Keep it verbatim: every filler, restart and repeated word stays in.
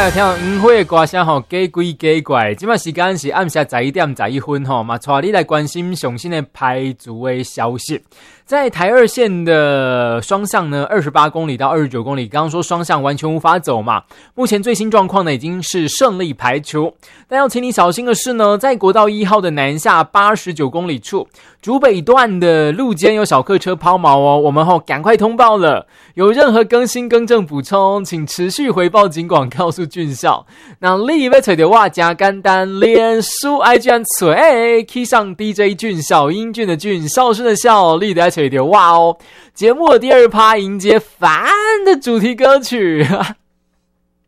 来听黄火的歌声吼，假鬼假怪。今麦时间是暗下十一点十一分吼，嘛，带你来关心上新的排族的消息。在台二线的双向呢，二十八公里到二十九公里，刚刚说双向完全无法走嘛。目前最新状况呢，已经是胜利排除。但要请你小心的是呢，在国道一号的南下八十九公里处，竹北段的路肩有小客车抛锚哦，我们吼赶快通报了。有任何更新、更正、补充，请持续回报警广告诉俊孝。那你要找到我加简单，脸书 I G 按嘴，可以上 D J 俊孝，英俊的俊，孝顺的孝，你得找到我哦。节目的第二趴迎接烦的主题歌曲。